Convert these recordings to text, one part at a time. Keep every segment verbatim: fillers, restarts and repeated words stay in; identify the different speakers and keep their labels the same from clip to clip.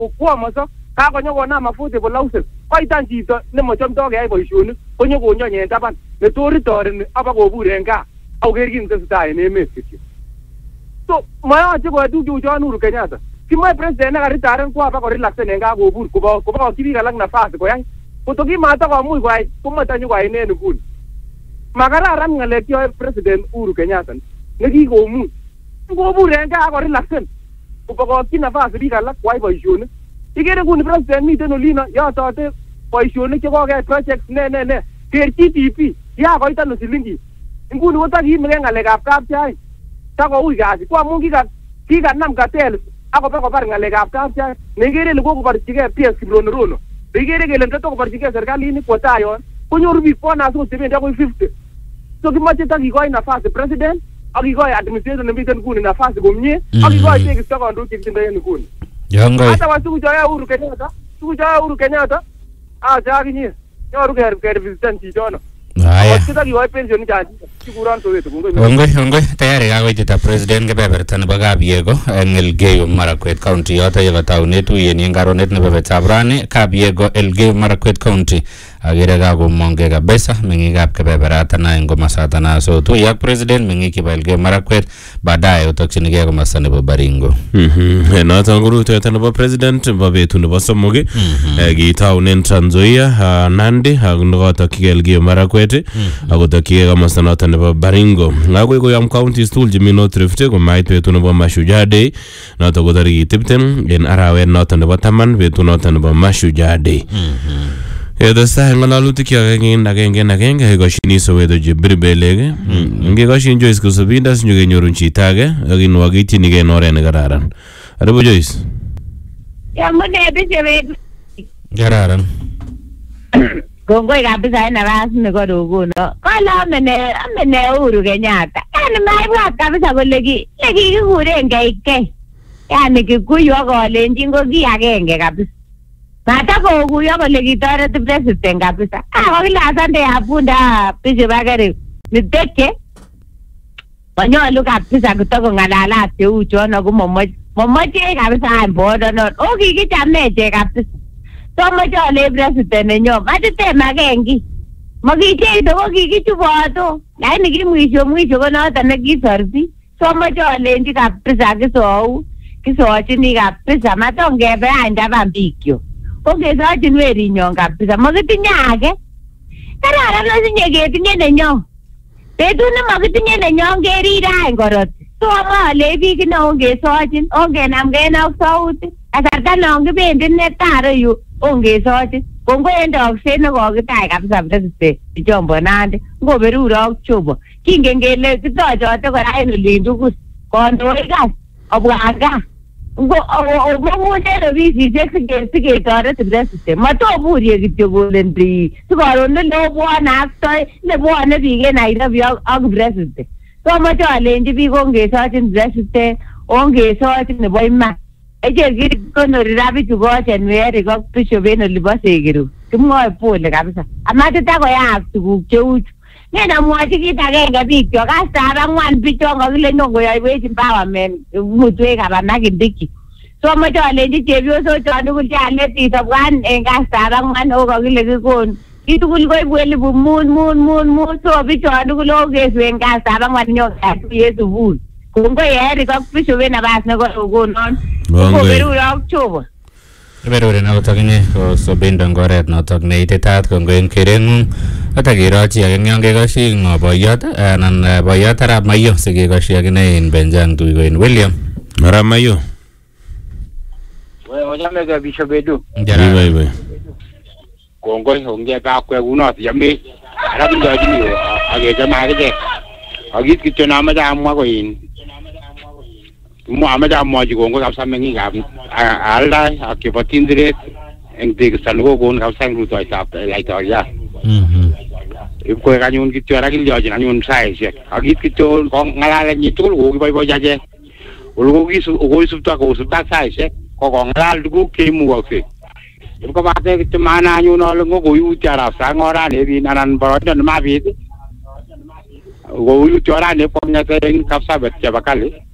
Speaker 1: kokwomoso kakonyokonam affordable houses koitan chito nemochomtoi keyai boisionik konyokonyo en taban netoritoreni abakobur en gaa akoker kit netesetai en emet kityo. So moyoche koyai tuguk cheuchon Uhuru Kenyatta. Kimoe president nekaritaren kwo abakorelaxen en gaa kobur kobokokyi biik alak nafasi koyai. Koto kimatakomuch koyai komotonyokoyai en nguni. Makararan ng'alek cheyoe president Uhuru Kenyatta nekikomuch ngobur en gaa akorelaxen kobokokyi nafasi biik alak koyai boisionik. Ikere nguni president miten olino yotote boisionik chekokeyai projects ne ne ne ker G D P yakoitano silingit. Nguni kotakiimeke ng'alekab kapchai takouch kasi ko amun kikanam cartel akobakobar ng'alekab kapchai neikere ile kokoborchigei P S Kiprono Rono. Neikere kele ndotokoborchigei serikalit kwo tai yon konyoru biik bonus kotebendi akoi fifty. So kimoche takikoi nafasi president akikoi administration nemiten nguni nafasi komie akikoi tekisto kandoik chekitindoi en nguni. Hata wa tuku choya Uhuru Kenyatta, tuku choya Uhuru Kenyatta, ah chakinye, nyoru kervisiten chichono.
Speaker 2: Haya.
Speaker 1: Kitakikoi pension chachi, sikuron soweto kongoi.
Speaker 2: Kongoi, kongoi, tayari kakoitita president kebeberta nebo Kabiego eng Elgeyo Marakwet County yoto yekataune tuiyet eng karonet nebo betab rani Kabiego Elgeyo Marakwet County agere kakomongke kabisa meng'ikab kebeberata eng komasata so tuiye ak president meng'ik chebo Elgeyo Marakwet baadaye utokchinigei komasta nebo Baringo.
Speaker 3: Mhm. Noto ngurutoet nebo president nebo betut nebo somok kitaunen Trans Nzoia, Nandi ak nekotokchigei Elgeyo Marakwet akotokchigei komasta noto nebo Baringo. Ngakoi koyom counties tugul chemi North Rift komait betut nebo Mashujaa Day noto ko tarikit tiptem en arawet noto nebo taman betut noto nebo Mashujaa Day. Yetestai ng'alalutik kyok eng agenge en agenge koshini Soweto chebiribelek ngekoshin Joyce Kusubinda sinyokenyorun chito age ak inwakityinigei en oret nekararan. Aribu Joyce.
Speaker 4: Yamune bisebet.
Speaker 2: Kararan.
Speaker 4: Kongoi kabisa en nafas nekorukuno. Kala amene amene Uhuru Kenyatta. Yani maibwat kabisa kole ki lekikikuren keikei. Yani Kikuyu akolenjin ko ki agenge kabisa. Matakokuyo kole kitoret president kabisa. Ah kokile asante abunda Bishop Akere niteke. Konyolu kabisa kutokong'alalat cheu chono komomoche momoche kabisa bodo non. O kikichameche kabisa. Somoche ole president nenyo. Matite makengi. Mokicheito ko kikichuboto. Lakini ki mwisho mwisho ko noto nekisorbi. Somoche olenji kabisa kisou. Kisochini kabisa matongebe andaban biikyo. Kongesochin werinyon kabisa makitinye age. Kararan osinye ketinye nenyon. Betut nemakitinye nenyon kerire any koroti. So amole biik ino ongesochin ongenamgei ak sautik. Kasarta non kibendi netaro yu ongesochin. Kongoi en tokset nekokitach kabisa president Jombo Nandi. Ngoberur ak Jobo. Kingen kele kitochote kora en olin tugul. Kondoik as obwa gaa. Ngo omongunde rabisisiek siketoret president matoburie kityo kolendi sikoron nelobwone ak toi nebwone biik en Nairobi ak president. So amoche alenji biik ongesochin president ongesochin nebo iman. Eche kikonori rabichu kochen Werik ak Bishop en olibo Segiru. Kimwoe pole kabisa. Amatita koyaak tuguk cheuchu. Ngen amwochi kit agenge biik kyok kastab ang'wan bichon kokile nyonkoyoiwech empowerment mutwekab Amakindiki. So amoche alenji chepyosok chon tugul chealetis obwan en kastab ang'wan ako kokile kikon kitugul koibu elipu mut mut mut mut so bichon tugul okesu en kastab ang'wan nyokatuye subui. Kongoi Eric ak Bishop en nabas nekorokonon. Koberur ak Jobo.
Speaker 2: Keberuren akot akinye kosobendo eng oret notok neititaat kongoi eng kereng'ung atakerochi ak eng yon kekoshi ng'o boiyot anan boiyot Arap Mayo sikekoshi akine in Benjang Tuikoin William.
Speaker 3: Arap Mayo.
Speaker 1: Ochamege Bishop Edu.
Speaker 3: Jarabai.
Speaker 1: Kongoi ongeba kwekunot yame. Ara kindochini akechome akichek. Akit kityo namoche amwa koin. Amoche amwochi kongoi kabisa meng'ikab Aldai ak chebo Tinderet eng tekisto nekokon kabisa eng rutoitab laitoriat. Ipkoek anyun kityo ara kilyochin anyun saisiek. Akit kityo ng'alalenyi tugul kokiboibochi achek. Olekokisupto kosupto ak saisiek kokong'alal tuguk cheimukoksei. Ipkobate kityo maana anyun ale ngokoyuti arap sang orani ebin anan boroindo nemabit koyuti orani ipkong'ete eng Kapsabet chebo Kali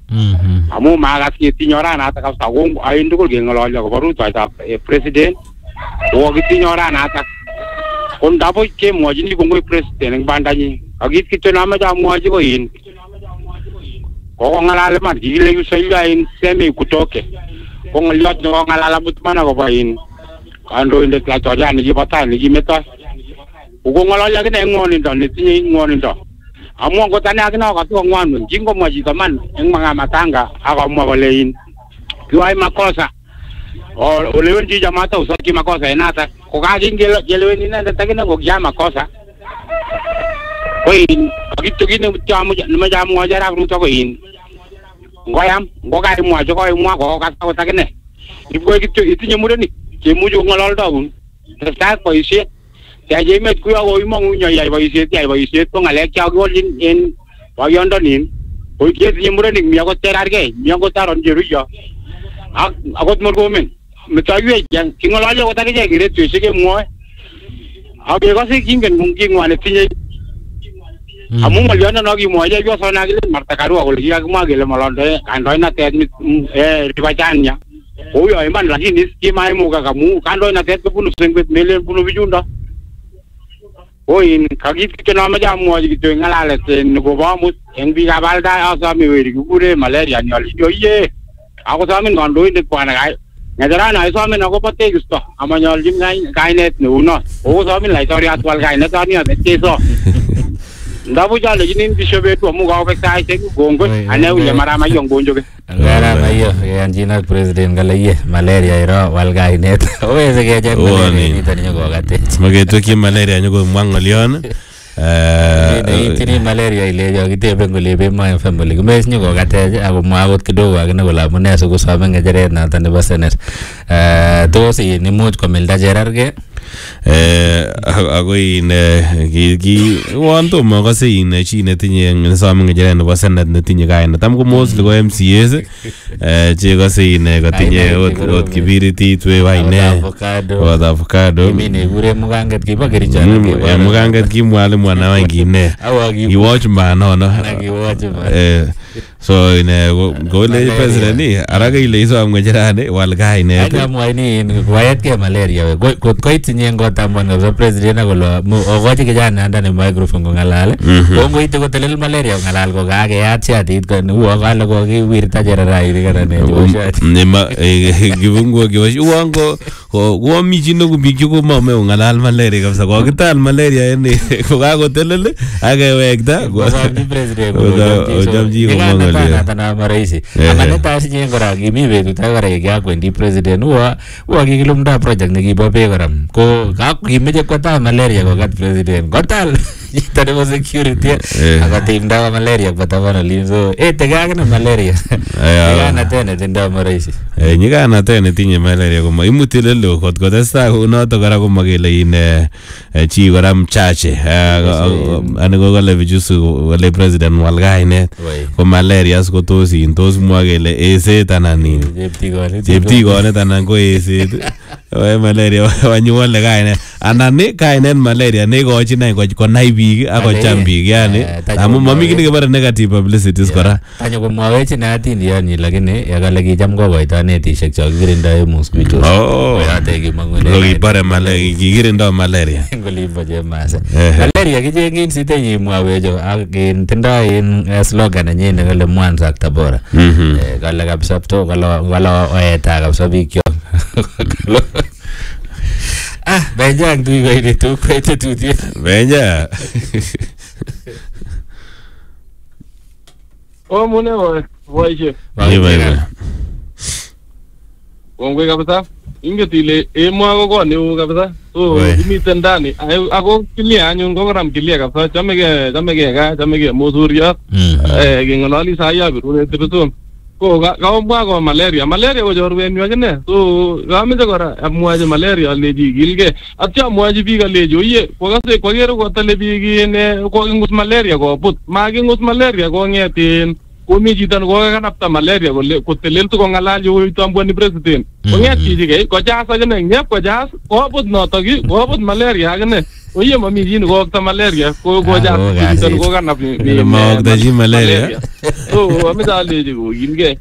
Speaker 1: amu magas ketinye oranatak kabisa ko ain tugul keng'ololyo akobo rutoitab president ko kitinye oranatak ko ndabuch kemwochini kongoi president eng bandanyi akit kityo namache amwochi ko in kokong'alal iman kikile yusoilyo in semei kutoke ko ng'olyot nekong'alal amut iman akobo in kandoindet laitoriat nekibo tai nekimetoi kokong'ololyo akine eng ng'wonindo netinye ng'wonindo amu angot ane akine akose kong'wanun kingomwa chito man eng Mang'amatanga akomwa kole in kiwai makosa olewen chi chamata usaki makosa enata kokakingelewen inendet akine kokia makosa ko in akityo kit nemeche amwochi arap Ruto ko in ngoyam ngokaimwochi koimwa kokas akot akine ipkoi kityo itinye murenik chemuchi kong'ololdokun testai boisiet kaya emet kuyo koimong'u iyai boisiet iyai boisiet ko ng'alek chakiwolchin en boyondonin ko ketinye murenik mi akot Cherargei mi akot Aaron Cheruiyot ak akot Murkomen metoiwech king'ololyo akot akichek eng redioisiek kemwoe ak kekose kingen king'wa netinye amu ng'oliondono kimwoe chepyosona kile Martha Karua kole kikakimwa kele molondoi kandoinatet Ribachania kouyo iman lakini kimaimukak amu kandoinatet kobunu sengwet melen bunu bichundo oin kakit kityo namache amwochi kityo eng ng'alalet nekobo amut eng biikab Aldai asome weri kikure malaria nyolilyo iye akosomin kandoindet bwana ng'echerana isomin akobo tekisto amanyolchin kainet neuno kokosomin laitoriat wal kainetoni keso ndabuch alechinin bisho betu amu kakobek saisiek kongoi ane ule Maramayo Bonjoke
Speaker 2: Maramayo keyanchin ak president kale iye malaria iro wal kainet owese kecheng malaria nitoni nyokokatech
Speaker 3: maketwekyi malaria nyokomwa ng'olyon
Speaker 2: neitini malaria ilecho kiteben kole bemo eng family kimes nyokokatech akomwa akot kidogo akine kole amune sikosome ng'echeret noto nebo senate tos in imuch komilda Cherargei
Speaker 3: ako in kiwon tomo akose in chi netinye nesome ng'echeret nebo senate netinye kainet tam ko mostly ko M C As chekose in kotinye ot kibiritit wewaine ot avocado
Speaker 2: nekure mukanget kibo Kericho
Speaker 3: mukanget ki mwalimu anawa ngine iwoch manono so ine kole president ni araka ile isom ng'echerani wal kainet
Speaker 2: akamwaini in wayetke malaria we kot koitinye ngotamwan kabisa president akolo okochi kijana ndani microphone kong'alal kongoite kotelel malaria kong'alal kokakeyat shatit uo kale kokiwirta Cherargei karane
Speaker 3: nema kibungo kiwash uongo ko mi chi nekumik chekomame kong'alal malaria kabisa kokital malaria ene kokakotelel akewekta ojamchi komwa
Speaker 2: na maraisi amaneta sinye kora kimi betut ak kora kiakwendi president uo uo kikilumda project nekibo beek kora ko kimeche kotal malaria kokat president kotal chito nebo security akotimda malaria kotabana lin so ete kakine malaria nyikanatet netindoi maraisi
Speaker 3: nyikanatet netinye malaria koma imuti lelo kot kotestai kounoto kora komakele in chi kora mchache ane kokale bichusu kole president wal kainet ko malaria ko tos in tos mwa kele eset anan nin cheptikonet anan ko eset oe malaria wanyuwale kainet anan ni kainet malaria nekochin any konai biik akocham biik yani amu mami kit nekebare negative publicities kora
Speaker 2: tanyo komwawech inatin yani lakini yakale kicham kokoito netishek cho kikirindoi mosquitoes yote kimangune
Speaker 3: kokibare malaria kikirindoi malaria
Speaker 2: ngolimbo chemase malaria kichengin sitenyi imwawecho ak tindoi in slogan nenyine kale Mwanza ak Tabora kale kabisa to kala oeta kabisa biik cho ah benja ang tui koide tu koite tutie
Speaker 3: benja
Speaker 1: o mune wa waje kongwe kabisa inget ile emwa ko ko neu kabisa so imiten ndani ako kilia anyun ko koram kilia kabisa chamege chamege ga chamege mosuriot eh kingolali saya birune tibetum ko kaomwa ko malaria malaria ko chorwenyu akine so kameche kora amwachi malaria alechi kilge atya amwachi biik alechi oye kokase kwakere kotale biik in kokingus malaria kobut makingus malaria kong'etin komi chito nekokanapta malaria kole kotelel sikong'alal yoitambwani president kong'et chichike kojas akine ngep kojas kobut notok kobut malaria akine Oye mami jin ko ta malaria ko ko ja tin ko kana mi
Speaker 3: ma da ji malaria
Speaker 1: oh ami da le ji ko inge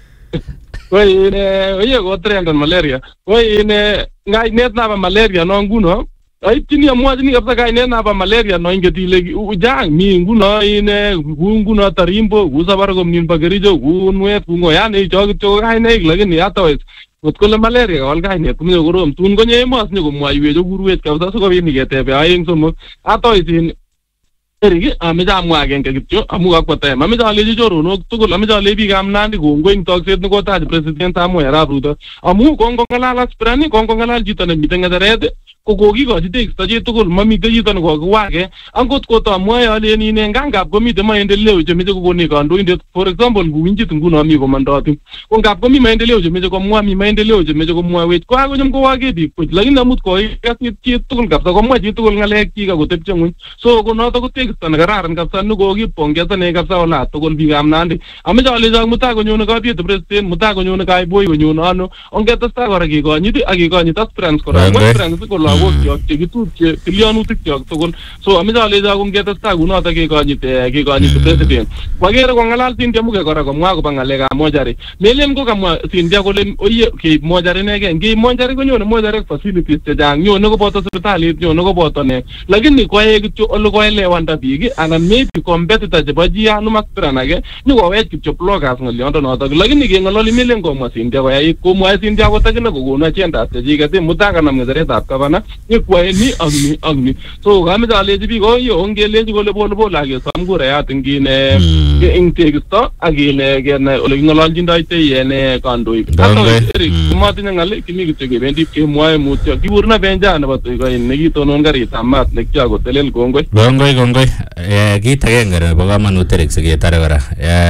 Speaker 1: oye ne oye ko trend malaria oye ne ngai net na malaria no nguno ai tini amwa tini kapsa kai ne na malaria no inge tile ujang mi nguno ine nguno tarimbo usabar ko min bagerijo gunwet kungo ya ne jog to kai ne lagin ya to Kutkola malaria wal kai ne kumne gorom tun ko nye mas ne ko mwa yue jo guruet ka sa so ko ni gete be ayeng so mo ato isin erigi ame ja mwa gen ke gityo amu ga kwata ma me ja le jo ro no to ko ame ja le bi gam nan di go going talk set no ko ta president amu era bruto amu kon kon kala la sprani kon kon kala jita ne mitenga da red ko go gi go jite sta je to ko mami ga jita no go wa ke angot ko to amu ya le ni ne nganga ko mi de ma ende le jo mi ko go ni ka ndo inde for example bu winji tungu no mi ko mando ti ko ngap ko mi ma ende le jo mi ko mwa mi ma ende le jo mi ko mwa we ko go jom ko wa ge di ko lagi na mut ko ka ti ti to ko ngap ko mwa ji to ko ngale ki ga go te chungu so ko no to ko te tan gararan kapsa nu go gi pongya tan e kapsa ola to gol bigam nandi ame jale jang muta go nyono ka bi to president muta go nyono kai boy go nyono ano onge to sta gora gi go nyiti agi go nyita friends ko ra mo friends ko la go ti ti tu ti klianu ti to gol so ame jale jang onge to sta go no ta gi go nyite gi go nyite president wagere go ngalal tin te muge gora go mwa go bangale ga mojari melem go kam tin dia go len oye ke mojari ne ge ngi mojari go nyono mojari facilities te jang nyono go boto hospital nyono go boto ne lakini ko e gi olo go ele wanda bi ana maybe competitor je baji anu maktrana ge ni go wet kip bloggers ngol yondo no to lagini ge ngol milen go masin dia ya ko mo asin dia go tagina go na chenda te ji ge te mutanga nam ngere ta ka bana ni ko ni agni agni so ga me dale ji bi go yo onge le ji go le bol bol age sam go ya tingi ne ge integsto agile ge na ole ngol jinda ite ye ne kandoi ato eri kuma tin ngale kimi ge ge bendi ke mo ay mutya ki burna benja na bato go ne gi to non gari tamat ne kya go telel gongoi
Speaker 2: gongoi gongoi kiit agenge nebo kamanut erik siketare kora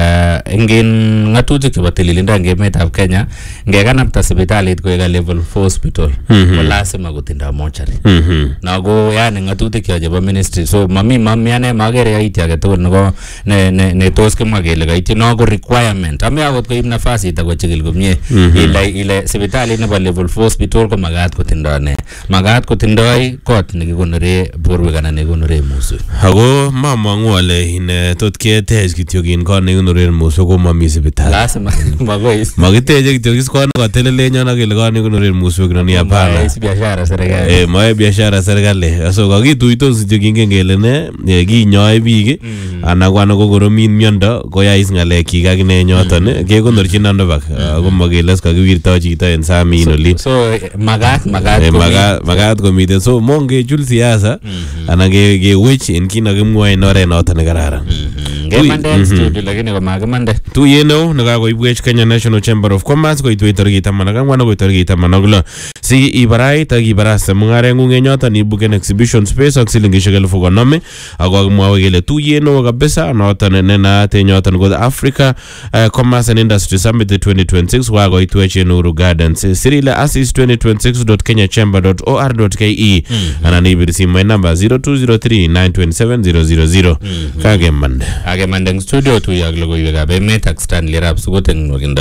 Speaker 2: engin ngatutik chebo tililindo eng emetab Kenya ngekanapta sipitalit koek level four hospital ko lazima kotindoi mortuary nako yani ngatutik cho chebo ministry so mami mami ane magere yaiti age tugul neko ne tos kimwa kele kaityi noko requirement ame akot koib nafasit akochikil komie ile ile sipitalit nebo level four hospital ko makat kotindoi ne makat kotindoi kot nekikonore borwek anan nekikonore muswek
Speaker 3: ako mamangu ale ine tot ketech kityo kin kot nekikonoren muswek ko mami sipitali
Speaker 2: lazima magoi
Speaker 3: makiteche kityo kis kot nekatelele nyon akele kot nekikonoren muswek noni hapana
Speaker 2: biashara serikali
Speaker 3: eh moe biashara serikali so kakituitos kityo kingen kele ne kinyoe biik anan ko ko koromin miondo koyais ng'alekchik akine nyoton kekonorchin ano bak ako makele kakiwirto chito en samin olin
Speaker 2: so makat makat
Speaker 3: makat komiten so mongechul siasa anan kewech en kit nekimwoe en oret noton nekararan
Speaker 2: Gemande studio lakini kwa magamande
Speaker 3: tuyet neo nekakoibwech Kenya National Chamber of Commerce koitwech tarikit taman ak ang'wan akoi tarikit taman ak lo si ibarait ak ibaraste mung'areng'ung en yoton ibuken exhibition space ak silingishek elfu konom ako kakimwawe kele tuyet neo kabisa noton nenaat en yoton ko Africa uh, Commerce and Industry Summit twenty twenty-six kokakoitwech en Uhuru Gardens sirile asis twenty twenty-six dot kenya chamber dot o r dot k e anan ibir simoit namba zero two zero three nine two seven zero zero zero kakemande
Speaker 2: akemande eng studio tuyo ak logoiwekab emet ak Stanley Rap sukut eng nwakindo.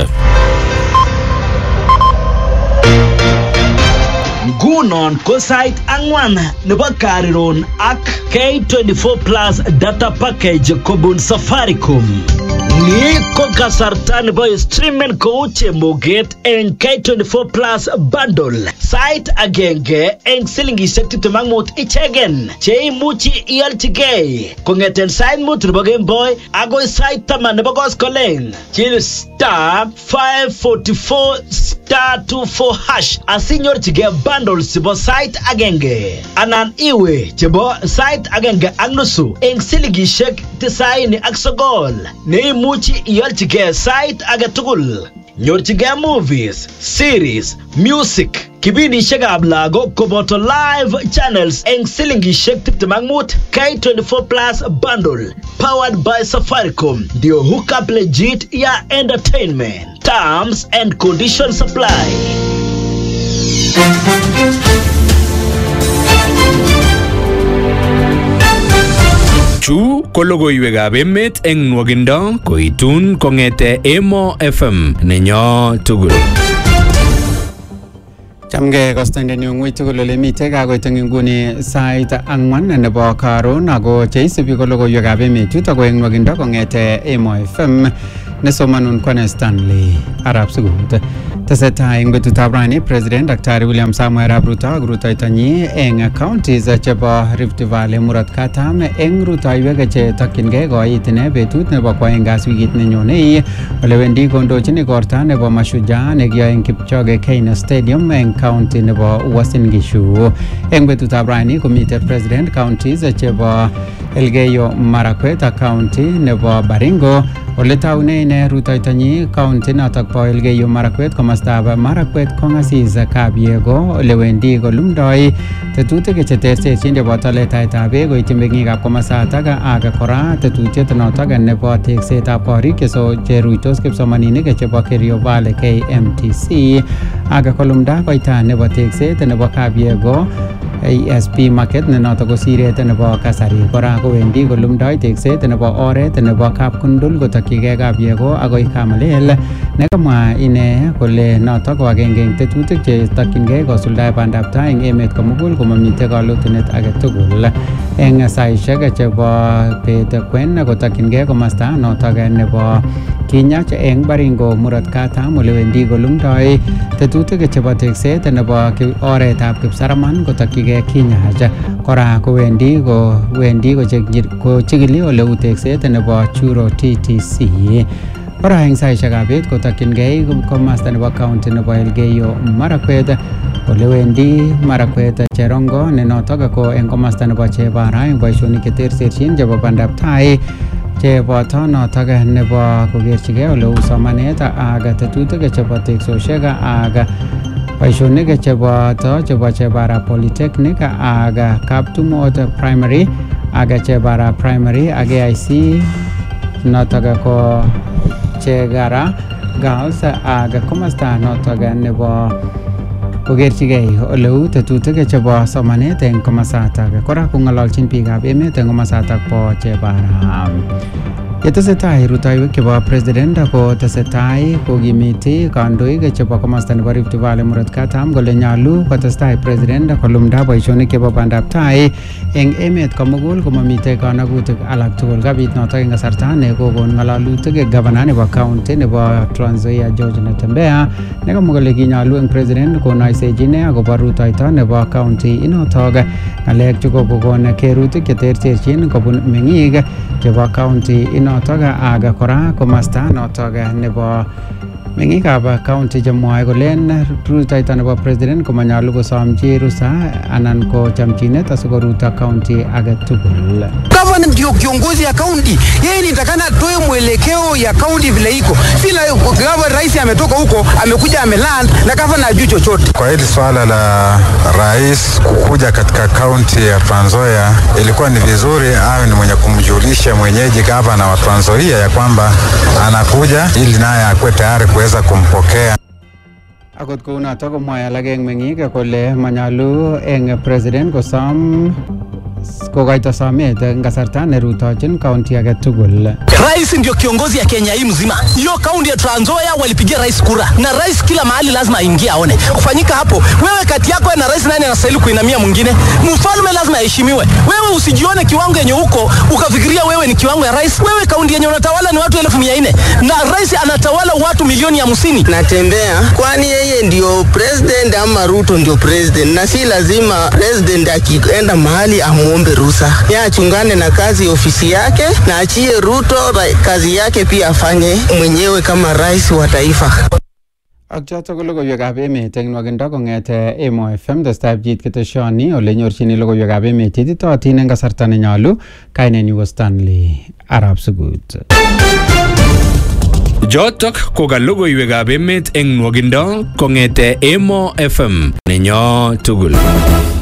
Speaker 5: Ngunon ko sait angwan nebo Kariron ak K twenty-four plus data package kobun Safaricom. Ni ko kasarta nebo streamen kou chemoget en K twenty-four plus bundle. Sait agenge en silingishek tiptem ak mut ichegen cheimuchi ialchigei kong'eten sait mut nebo Game Boy agoi sait taman nebo koskoleng. Chil star five forty-four star twenty-four hash asinyorchigei bundles chebo sait agenge anan iwe chebo sait agenge ak nusu en silingishek tisaini ak sogol neimuchi ialchigei sait age tugul. Nyorchigei movies, series, music, kibinishekab lagok koboto live channels eng silingishek tiptem ak mut. K twenty-four plus bundle powered by Safaricom ndio hookup legit ya entertainment. Terms and conditions apply.
Speaker 6: Chu ko logoiwekab emet eng nwakindo koitun kong'ete Emo F M nenyo tugul.
Speaker 7: Chamge kostoindet nyo ng'weny tugul ole mitei kakoit eng nguni sait ang'wan nebo karon ako cheisubi ko logoiwekab emet chutok ko eng nwakindo kong'ete Emo F M nesomanun kwane Stanley Arap Sugut. Tesetai eng betutab rani President Daktari William Samoei Arap Ruto ak rutoitonyi eng counties chebo Rift Valley Murot Katam eng rutoiwek che tokyingei koit ine betut nebo kwaeng kasi wikit nenyonei ole wendi kondochin igorta nebo Mashujaa nekiyoe eng Kipchoge Keino Stadium eng county nebo Uasin Gishu. Eng betutab rani komite President counties chebo Elgeyo Marakwet ak county nebo Baringo ole taune ine rutoitonyi county notok bo Elgeyo Marakwet komostab Marakwet kong'asis Kabiego ole wendi kolumdoi tetutik che terterchin cheboto letaetab beek koityi meng'ikab komosatak ak kora tetutiet notok nebo teksetab korik cheruitos kipsomaninik chebo Kerio Valley K M T C ak kolumda koita nebo tekset nebo Kabiego A S P Market ne notok ko siret nebo kasari. Kora kowendi kolumdoi tekset nebo oret nebo Kapkundul kotokyigei Kabiego agoi Kamalel nekamwa ine kole notok ko agenge eng tetutik che tokyingei kosuldae bandab tai eng emet komugul komamite kalotunet age tugul. Eng saishek chebo bet kwen kotokyingei komosta notok nebo Kinyach eng Baringo Murot Katam ole wendi kolumdoi tetutik chebo tekset nebo oretab Kipsaraman kotokyigei Kinyach. Kora kowendi ko wendi kochigili ole u tekset nebo Churo T T C. Kora eng saishekab bet kotokyingei komasta nebo county nebo Elgeyo Marakwet ole wendi Marakwet Cherongo ne notok ko eng komasta nebo Chebara eng boisionik che terterchin chebo bandab tai cheboto notok nebo kokerchigei ole u somanet ak tetutik chebo teksosiek ak boisionik cheboto chebo Chebara Polytechnic ak Kaptumot Primary ak Chebara Primary ak A I C notok ko Chegara Girls ak komasta notok nebo kokerchigei ole u tetutik chebo somanet eng komosatak. Kora kong'ololchin biikab emet eng komosatak bo Chebara. Yetesetai rutoiwek chebo president ko tesetai kokimiti kandoik chebo komosta nebo Rift Valley Murot Katam kole nyalu kotestai president kolumda boisionik chebo bandab tai eng emet komugul komamite kanagutik alak tugul. Kabit notok eng kasarta ne kokon ng'alalutik gavana nebo county nebo Trans Nzoia George Natembeya nekamwa kole kinyalu eng president konoisechi ine akobo rutoito nebo county inotok ng'alek chekokokon kerutik cheterterchin kobun meng'ik chebo county inotok ak kora komasta notok nebo meng'ikab county chemwoe kolen rutoito nebo president komanyalu kosomchi rusa anan ko chamchinet asikoruto county age tugul.
Speaker 8: Gavana ndio kiongozi ya county, yeye nitakana toe mwelekeo ya county vile iko. Sila gavana rais ametoka huko amekuja ameland na gavana hajui chochote.
Speaker 9: Kwa hili swala la rais kukuja katika county ya Trans Nzoia, ilikuwa ni vizuri awe ni mwenye kumjulisha mwenyeji gavana wa Trans Nzoia ya kwamba anakuja ili naye akwe tayari kuweza kumpokea.
Speaker 7: Akot kounotok komwae alak eng meng'ik kole manyalu eng president kosom kokoito somet eng kasarta nerutochin county age tugul.
Speaker 8: Rais ndio kiongozi ya Kenya hii mzima. Hiyo county ya Trans Nzoia walipigia rais kura na rais kila mahali lazima aingie aone. Kufanyika hapo, wewe kati yako na rais nani anastahili kuinamia mwingine? Mfalme lazima aheshimiwe. Wewe usijione kiwango yenye huko ukafikiria wewe ni kiwango ya rais. Wewe kaunti yenye unatawala ni watu elfu mia nne na rais anatawala watu milioni hamsini.
Speaker 10: Natembea kwani yeye ndio president ama Ruto ndio president, na si lazima president akienda mahali amuombe ruhusa. Yeye achungane na kazi ofisi yake na achie Ruto kazi yake pia afanye mwenyewe kama rais wa taifa.
Speaker 7: Ak chotok ko logoiwekab emet eng nwakindo kong'ete Emo F M testai pchit keteshoni ole nyorchini logoiwekab emet cheititootin eng kasarta nenyolu. Kainenyu ko Stanley Arap Sugut.
Speaker 6: Jotok ko ka logoiwekab emet eng nwakindo kong'ete Emo F M nenyo tugul.